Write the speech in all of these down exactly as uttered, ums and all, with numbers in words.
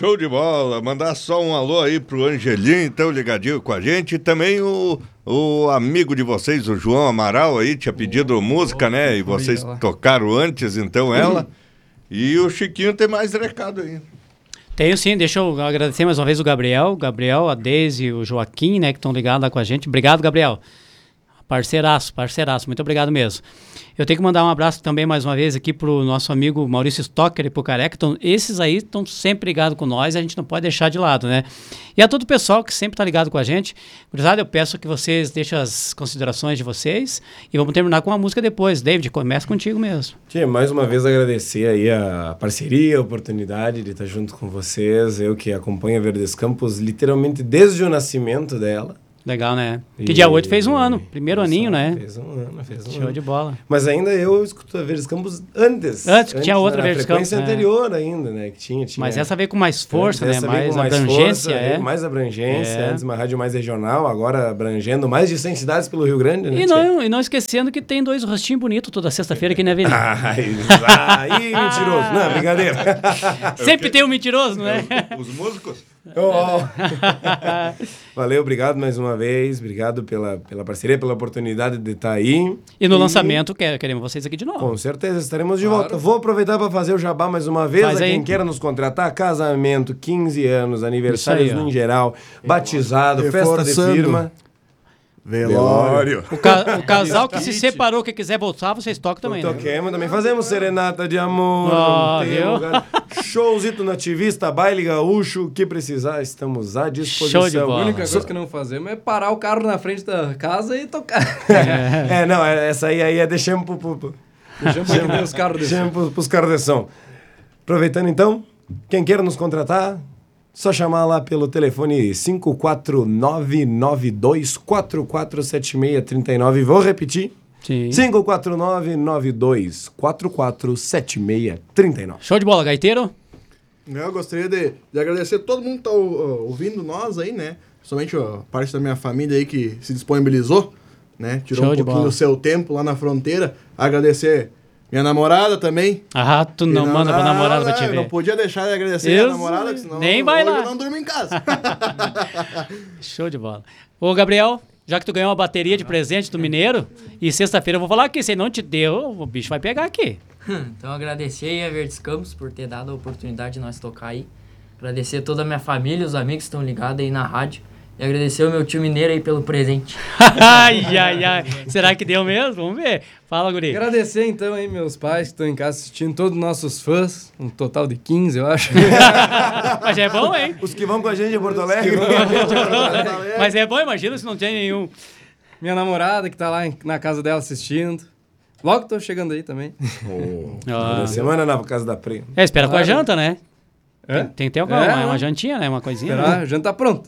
Show de bola. Mandar só um alô aí pro Angelim, então, ligadinho com a gente. E também o, o amigo de vocês, o João Amaral aí, tinha pedido oh, música, oh, né? E vocês tocaram antes, então, ela. E o Chiquinho tem mais recado aí. Tenho sim, deixa eu agradecer mais uma vez o Gabriel, Gabriel, a Deise e o Joaquim, né, que estão ligados lá com a gente. Obrigado, Gabriel. Parceiraço, parceiraço, muito obrigado mesmo. Eu tenho que mandar um abraço também mais uma vez aqui pro nosso amigo Maurício Stocker e pro Careca. Então, esses aí estão sempre ligados com nós, a gente não pode deixar de lado, né? E a todo o pessoal que sempre está ligado com a gente. Gurizada, eu peço que vocês deixem as considerações de vocês e vamos terminar com a música depois. David, começa contigo mesmo. Tia, mais uma vez agradecer aí a parceria, a oportunidade de estar junto com vocês. Eu que acompanho a Verdes Campos literalmente desde o nascimento dela. Legal, né? Que e... dia oito fez um ano. Primeiro Nossa, aninho, né? Fez um ano, fez um Show ano. de bola. Mas ainda eu escuto a Verdes Campos antes. Antes, que tinha outra Verdes Campos. frequência anterior ainda, né? Que tinha, tinha... Mas essa veio com mais força, essa né? Mais, mais abrangência, força, é. Mais abrangência. É. Antes uma rádio mais regional, agora abrangendo mais de cem cidades pelo Rio Grande, né? E não, e não esquecendo que tem dois rostinhos bonitos toda sexta-feira aqui na Avenida. Ai, aí, mentiroso. Não, brincadeira. Sempre tem um mentiroso, não é? Os músicos? Oh. Valeu, obrigado mais uma vez. Obrigado pela, pela parceria, pela oportunidade de estar aí. E no e... lançamento, queremos vocês aqui de novo. Com certeza, estaremos de claro. volta. Vou aproveitar para fazer o jabá mais uma vez. Faz a quem aí. queira nos contratar, casamento, quinze anos, aniversários aí, em geral, batizado, festa de firma. Velório. O, ca o casal que se separou, que quiser voltar, vocês tocam também, né? Toquemos, também fazemos serenata de amor. Oh, showzito nativista, baile gaúcho, o que precisar, estamos à disposição. Show de bola. A única coisa que não fazemos é parar o carro na frente da casa e tocar. É, é não, essa aí, aí é deixamos pro, pro, pro, deixamos deixamos os carros de som. Deixamos pros carros de som. Aproveitando então, quem queira nos contratar, só chamar lá pelo telefone cinco quatro nove nove dois quatro quatro sete seis três nove. Vou repetir. Sim. cinco quatro nove nove dois quatro quatro sete seis três nove. Show de bola, gaiteiro. Eu gostaria de, de agradecer a todo mundo que está uh, ouvindo nós aí, né? Principalmente a parte da minha família aí que se disponibilizou, né? Tirou Show um pouquinho bola. do seu tempo lá na fronteira. Agradecer minha namorada também. Ah, tu não, não manda pra namorada pra te ver. Não podia deixar de agradecer a minha namorada, senão nem vai hoje lá. eu não durmo em casa. Show de bola. Ô, Gabriel, já que tu ganhou uma bateria de presente do Mineiro, e sexta-feira eu vou falar aqui, se não te deu, o bicho vai pegar aqui. Então agradecer aí a Verdes Campos por ter dado a oportunidade de nós tocar aí. Agradecer toda a minha família, os amigos que estão ligados aí na rádio. E agradecer ao meu tio Mineiro aí pelo presente. Ai, ai, ai. Será que deu mesmo? Vamos ver. Fala, guri. Agradecer então aí meus pais que estão em casa assistindo, todos os nossos fãs, um total de quinze, eu acho. Mas é bom, hein? Os que vão com a gente em Porto Alegre. Mas é bom, imagina se não tem nenhum. Minha namorada que tá lá na casa dela assistindo. Logo tô chegando aí também. Oh. Ah. Semana na casa da prima. É, espera claro. Com a janta, né? É? Tem, tem que ter alguma, é, uma, uma jantinha, né? Uma coisinha. Esperar, né? A janta tá pronta.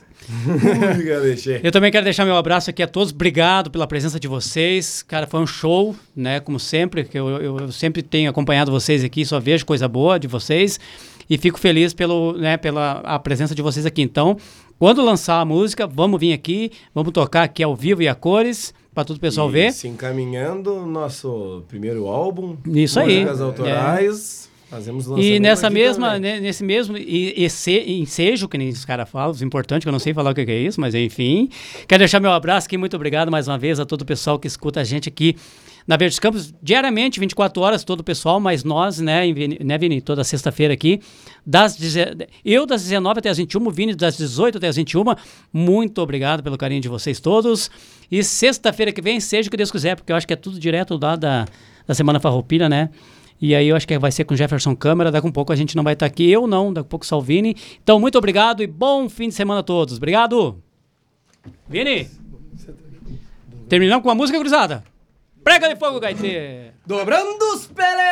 Eu também quero deixar meu abraço aqui a todos. Obrigado pela presença de vocês. Cara, foi um show, né? Como sempre, que eu, eu, eu sempre tenho acompanhado vocês aqui, só vejo coisa boa de vocês. E fico feliz pelo, né, pela a presença de vocês aqui. Então, quando lançar a música, vamos vir aqui, vamos tocar aqui ao vivo e a cores, para todo o pessoal e ver. Se encaminhando o nosso primeiro álbum. Isso aí. Músicas autorais. É. Fazemos lançamento. E nessa mesma, né, nesse mesmo e, e, ensejo, que nem os caras falam, os importantes, que eu não sei falar o que é isso, mas enfim. Quero deixar meu abraço aqui, muito obrigado mais uma vez a todo o pessoal que escuta a gente aqui na Verdes Campos, diariamente, vinte e quatro horas, todo o pessoal, mas nós, né, né Vini, toda sexta-feira aqui, das, eu das dezenove até as vinte e uma, o Vini das dezoito até as vinte e uma, muito obrigado pelo carinho de vocês todos, e sexta-feira que vem, seja o que Deus quiser, porque eu acho que é tudo direto lá da, da Semana Farroupilha, né? E aí eu acho que vai ser com Jefferson Câmara, daqui a um pouco a gente não vai estar aqui, eu não, daqui a pouco só o Vini. Então, muito obrigado e bom fim de semana a todos. Obrigado. Vini, terminamos com a música, gurizada. Prega de fogo, gaiteiro. Dobrando os pele.